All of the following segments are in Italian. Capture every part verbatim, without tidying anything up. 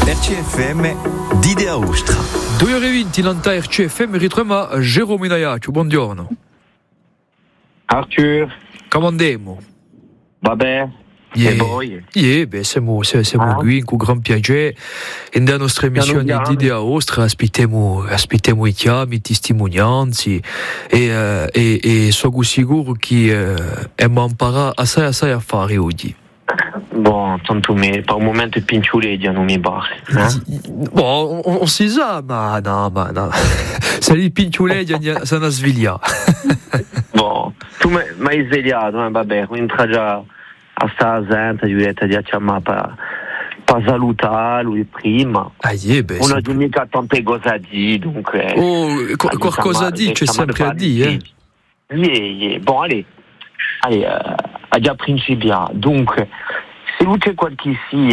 R C F M d'Idea Ostra. due ore e venti in R C F M, ritroviamo Jerome Inaiaccio, buongiorno. Arthur, Come andiamo? vabbè, Yeah. e voi? Yeah, beh, siamo, siamo Ah. qui con gran piacere e nella nostra emissione piano. di Idea Ostra aspettiamo, aspettiamo i chiami, i testimonianze e, eh, e, e sono sicuro che eh, abbiamo imparato assai assai a fare oggi. Bon, tanto me, per un momento il pinciuledia non mi basta. Eh? Bon, on, on si sa, ma no, ma no. Se li pinciuleggia se ne sveglia. Bon, tu mi hai svegliato, eh? Vabbè, entra già a sta gente, gli ho detto di chiamare per, per salutare lui prima. Ah, yeah, beh, Non sì. ho mica tante cose a dire, dunque... Oh, co- Allez, qualcosa a dire c'è sempre a dire, eh? Yeah, yeah. Bon, allez, allez, uh, a già principiare. Dunque, se lui c'è qualche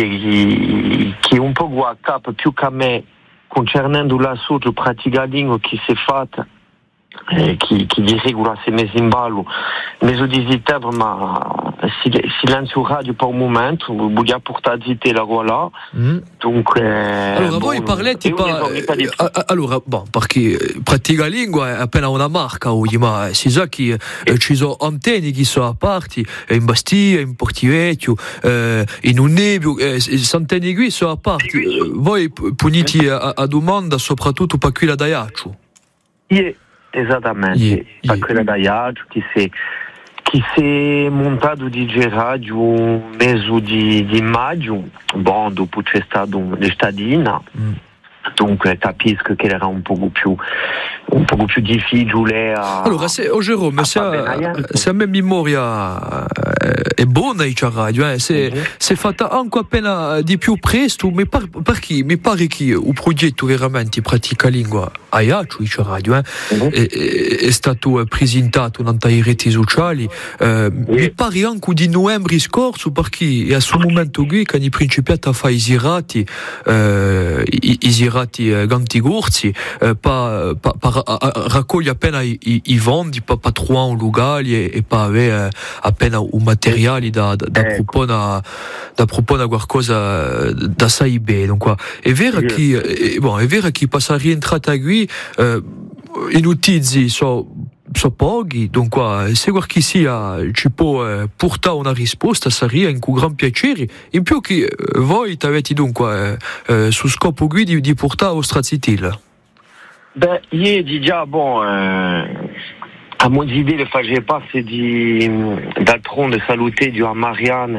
sì che è un po' a capo più che a me concernendo la socio pratica lingua che si è fatta, eh, che, che di regola si è messa in ballo, meso di zittare, ma sil- silenzio radio per un momento, voglio portare a zittare la voilà. Mm. Dunque, Allora, bon, voi parlate io ne pa, so mica di eh, eh, allora, bon, perché pratica lingua è appena una marca oggi, ma si sa che eh, ci sono antenne che sono a parte, eh, in Bastia, in Portivecchio, eh, in Unebio, eh, queste antenne qui sono a parte. Eh, voi p- punite a, a domanda soprattutto per quella da Iaccio. Yeah, esattamente, Yeah, per yeah. quella da Iaccio che si che si è montato di radio un mese di, di maggio, bon, dopo c'è stato l'estadina, Mm. dunque capisco che era un po' più un po' più difficile a... Allora, se, oh Jerome, Ah, se, va bene, eh. se a me memoria eh, è buona in radio, eh, se, Mhm. se è fatta anche appena di più presto, mi par, perché mi pare che il progetto veramente pratica lingua a Iaccio in radio, eh, Mhm. è, è, è stato presentato nelle reti sociali, eh, mi pare anche di novembre scorso, perché a questo momento qui, quando i principiati a fare i girati, eh, i, i girati eh, gantigorzi, eh, pa, pa, pa, a, a, raccoglie appena i, i, i vendi, pa, pa trovare un locale e, e pa avere eh, appena un materiale da, da, da Ecco. proporre da proporre qualcosa da sai bene. Donc, quoi. È vero Sì. che eh, bon, è vero che passa rientrata qui eh, i notizie sono so pochi, dunque se qualche sia ci può eh, portare una risposta sarebbe con gran piacere, in più che eh, voi avete dunque eh, eh, su scopo qui di, di portare Ostrazitil. Beh, ieri già, bon, eh, a mon idée le faisait pas, c'est di d'altronde salute di Marianne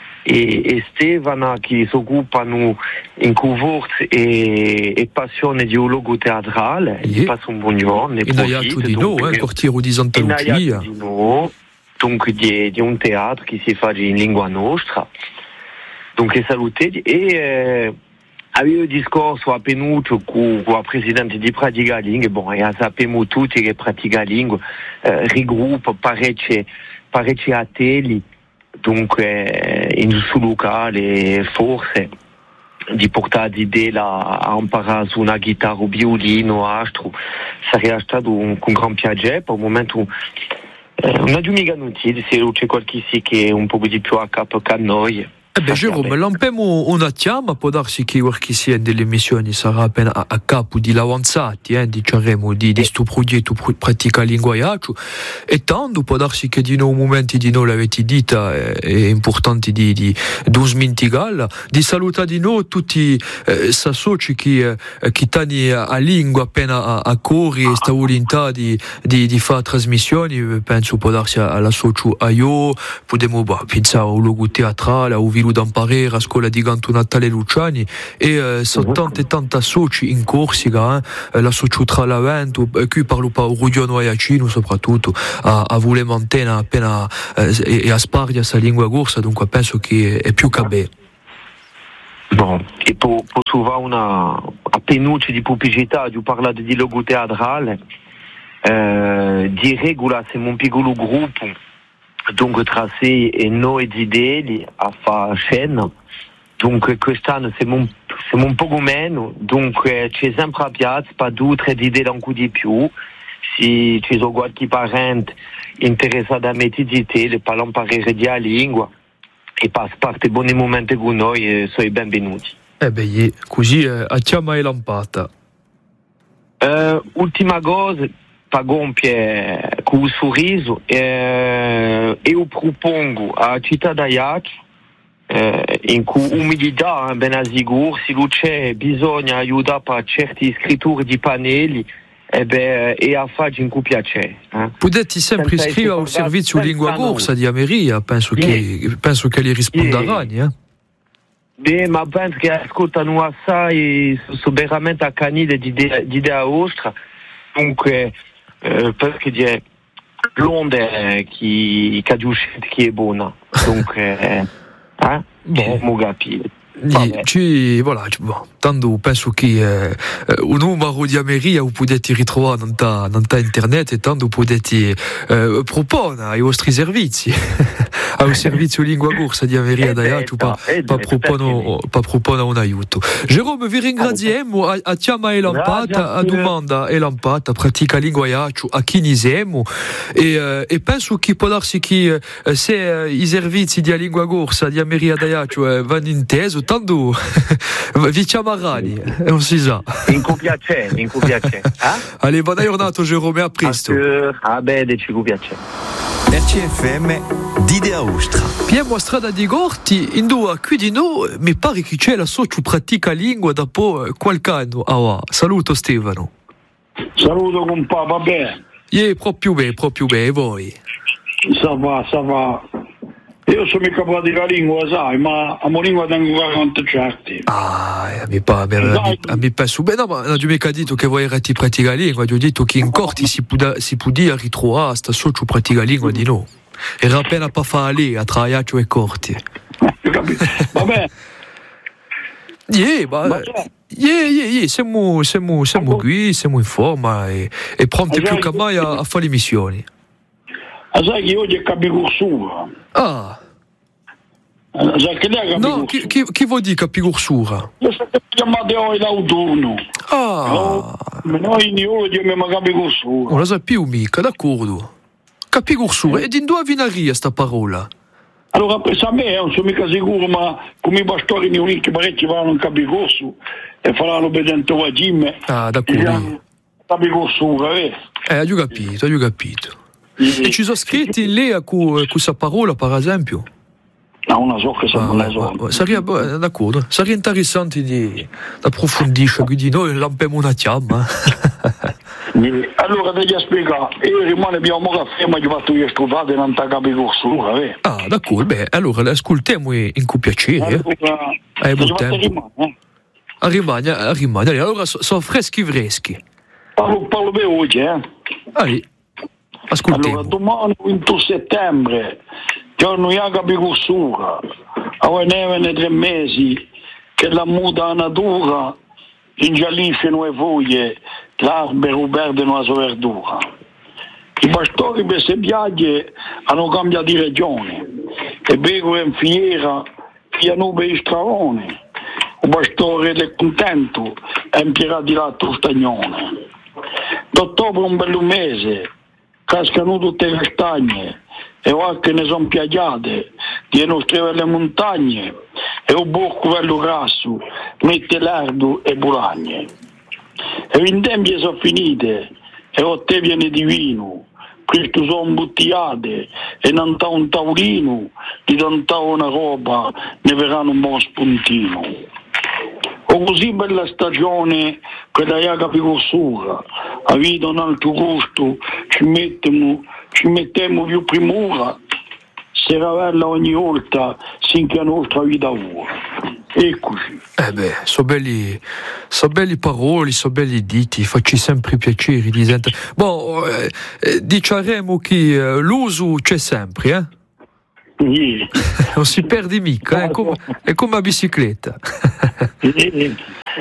e, e Stefana che si occupano in Cuvort e, e passione di un logo teatrale, Yeah. gli passo un buongiorno. In Aiaccio di no, eh, Cortiero di Santa In Lucia. Aiaccio di no, dunque di, di un teatro che si fa in lingua nostra, dunque salute e eh, avevo il discorso a Penuccio con la presidente di Pratica Lingua, bon, e sappiamo tutti che Pratica Lingua eh, raggruppa parecchie, parecchie ateli, dunque in suo locale forse di portare l'idea a imparare su una chitarra o violino, astro, sarebbe stato un, un gran piacere, per il momento eh, non abbiamo mica notizie, se c'è qualche sì che è un po' di più a capo che a noi. Eh beh, Jerome, l'abbiamo una chiama, può darsi che qualche sia delle missioni sarà appena a, a capo di l'avanzati, eh, diciamo, di questo progetto pr- pratica lingua Iaccio, e tanto può darsi che di nuovo momenti di noi l'avete dita, eh, è importante di, di, di smintigalla, di salutare di noi tutti eh, sassoci che, eh, che stanno a lingua appena a, a corri e sta volontà di, di, di fare trasmissioni, penso può darsi alla socio a io, potremmo bah, pensare a un logo teatrale, a un Vilu d'Amparera, a scuola di Ganto Natale Luciani e eh, sono tante tante soci in Corsica, eh, la socio tra l'Avento, eh, qui parlo per Rudiano Aiacino soprattutto, a, a voler mantenere appena eh, e, e a spargere questa lingua corsa, dunque penso che è più che bene. Bon, e per trovare una a Penucci di pubblicità, di parlare di logo teatrale, eh, di regola siamo un piccolo gruppo, dunque tra sé e noi di idee a fare scena, dunque quest'anno siamo un, siamo un po' meno, dunque c'è sempre a piazza, per due o tre idee anche di più, se ci sono qualche parente interessato a mettere di te, per imparare di la lingua, e per parte buoni momenti con noi, sono benvenuti. Eh beh, così eh, a chiama e lampata. Uh, ultima cosa, per compiere con un sorriso, eh, io propongo a città d'Aiac, eh, in cui umidità, ben sicuro, se c'è bisogna aiutare per certi scritture di pannelli, e, beh, e a fare in cui piace. Eh. Potete sempre iscrivere al servizio lingua corsa di Ameria, penso che, yeah. penso che gli risponderanno. Yeah. Eh. Beh, ma penso che ascoltano assai, sono veramente accanite di idea vostra, dunque, eh, perché è l'onda che è buona, dunque, eh, eh? Bon. Mo capire. Ci, voilà, ci, bon, tanto penso che eh, un numero di Ameria lo potete ritrovare in internet e tanto potete eh, proporre ai vostri servizi al servizio lingua corsa di Ameria d'Aiac per proporre un aiuto. Jerome, vi ringraziamo a, a chiama e lampata, a domanda e lampata, pratica lingua Aiac a chi nisemo e, eh, e penso che può darsi che eh, se eh, i servizi di lingua corsa di Ameria d'Aiac eh, vanno inteso tanto vi chiameranno, non si sa. In cui piace, in cui piace. Eh? Allez, buona giornata Jerome, a presto. Ah bene, ci piace. R C F M d'Idea Austria. Piemo strada di Gorti, in due qui di noi, mi pare che c'è la socio pratica lingua dopo qualche anno. Ah, saluto Stefano. Saluto compà, va bene? Yeah, proprio bene, proprio bene, e voi? Ça va, ça va. Io sono mica pratica lingua, sai, ma a mo lingua tengo quaranta certi. Ah, mi pare, a mi penso bene, ma non ho mica detto che voi erate pratica lingua, ho detto che in Corti si può dire ritrovare sta socio pratica lingua di noi. Era appena per fare lì, a Traiaccio e Corti. Va bene. Yeah, ma... Yeah, yeah, yeah, siamo, siamo, siamo qui, siamo in forma e, e pronti più che mai a, a fare le missioni. Ah, sai che oggi è capicorsura. Ah. Sai che lei è capicorsura? No, chi, chi, chi vuol dire capicorsura? Io sono chiamato oggi l'autunno. Ah. Noi in oggi abbiamo capicorsura. Non la sai più mica, d'accordo. Capicorsura, e di dove viene sta parola? Allora, pensa a me, non sono mica sicuro, ma come i pastori di un'icchi parecchi vanno in capicorso e faranno per dentro a Jim. Ah, d'accordo. Capicorsura, eh? Eh, ho capito, ho capito. E ci sono scritti lì con questa parola, per esempio? No, una so che sono ah, so. Sarebbe, d'accordo, sarebbe interessante di approfondire, quindi noi lampiamo una chiama. Allora devi spiegare, io rimane abbiamo caffè, ma gli fatto io scusate non ti capicorsura, eh? Ah, d'accordo, beh, allora l'ascoltiamo in cui piacere. Allora, è buon tempo. A rimane, a rimane, allora sono so freschi freschi. Parlo, parlo per oggi, eh? Allora, ascoltiamo. Allora, domani ventidue settembre, giorno di capicorsura, a neve nei tre mesi, che la muta la natura, ingialliscono le foglie, l'albero perdono la sua verdura. I pastori per queste piagge hanno cambiato di regione, e pecore in fiera, piano per i scravoni. Il pastore è contento, è impierato di lato stagnone. D'ottobre un bello mese, cascano tutte le castagne, e qualche ne sono piagiate, di nostre belle montagne, e un bocco bello grasso, mette lardo e buragne. E in tempi sono finite, e a te viene divino, questo sono imbottigliate, e non t'ha un tavolino, di tanta una roba, ne verranno un buon spuntino. O così bella stagione che da ia capicorsura, a vita un altro gusto, ci mettiamo, ci mettiamo più primura, se ravella ogni volta sinché la nostra vita ora. Eccoci. Eh beh, sono belli, so belli parole, sono belli diti, facci sempre piacere di sentire. Bon, eh, eh, diciamo che eh, l'uso c'è sempre, eh? Yeah. Non si perde mica, è come, è come la bicicletta. eh,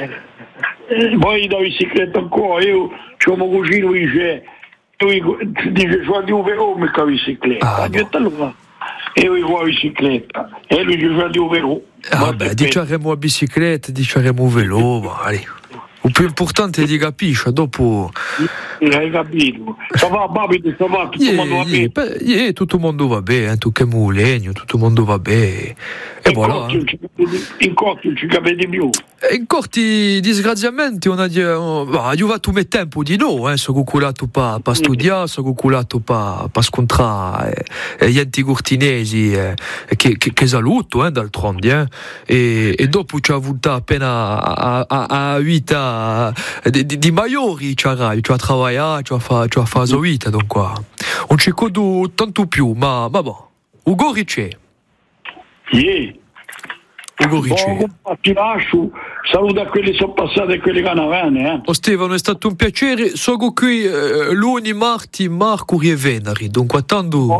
eh, poi la bicicletta ancora, io c'ho un cugino che dice, dice, c'ho di un vero come la bicicletta. Ah, no. E io con la bicicletta, e lui c'ho di un vero. Ah beh, diciamo a bicicletta, diciamo velo, ma allora, il più importante è di capisce, dopo... Hai capito? Ça va, Babide, ça va, tutto il mondo va bene. Yeah, tutto il mondo va bene, tu che mulegno, tutto il mondo va bene. E voilà. In corti non ci capite più. In corti, disgraziatamente, on a di, oh, io va tu me tempo di no, eh, sono cuculato pa, pa studiare, sono cuculato pa, pa scontrare eh, gli enti cortinesi eh, che, che, che saluto, eh, d'altronde, eh, e, e dopo ci ha avuto appena a, a, a vita di, di, di maiori, ci ha travagliato, ci ha fatto fa la vita, dunque, non ci codo tanto più, ma, ma boh, Ugo Ricci. Yeah. Ugo Ricci. Ti lascio, saluto a quelli che sono passati e quelli che hanno vene. Eh. Oh Stefano, è stato un piacere. Sono qui eh, lunedì, martedì, mercoledì e venerdì. Dunque, attendo.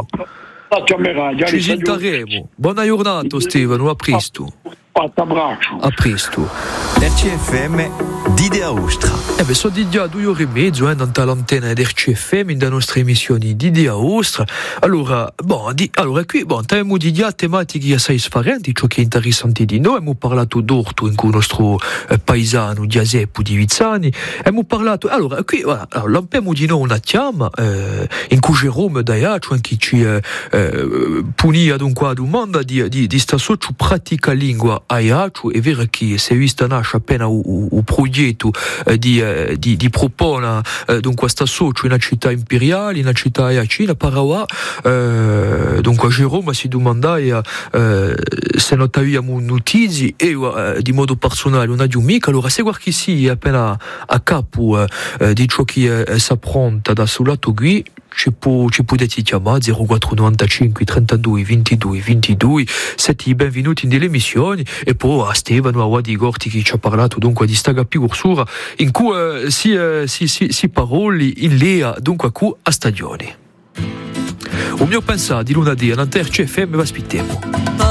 Ci sentiremo. Buona giornata, Stefano. A presto. A presto. R C F M Dide Aostra. Eh beh, sono di già due ore e mezzo eh, dall'antenna di R C F M, dalle nostre emissioni Dide Aostra. Allora, bon, di, allora qui, bon, abbiamo di già tematiche assai differenti, ciò che è interessante di noi. Abbiamo parlato d'orto in cui il nostro eh, paesano di Aseppo di Vizzani. Abbiamo parlato, allora, qui, voilà, allora, abbiamo di noi una chiama eh, in cui Jerome Daiaccio, anche ci eh, eh, punia dunque la domanda di, di, di sta socio pratica lingua Aiaccio. È vero che si è vista nasce appena un progetto eh, di, eh, di, di propone eh, dunque questa socio in una città imperiale, in una città aiacina, Parawa, eh, dunque a Jerome si domandava eh, se non avevamo notizie e eh, di modo personale non abbiamo mica, allora se guardi sì appena a capo eh, di ciò che eh, si appronta da sul lato qui, ci può, ci potete chiamare zero quattro novantacinque trentadue ventidue ventidue. Siete benvenuti nell'emissione e poi a Stefano, a Wadi Gorti che ci ha parlato dunque di sta pigorsura in cui uh, si, uh, si, si, si paroli in lea dunque a cui a stagione. O mio pensato di lunedì a R C F M vi aspettiamo.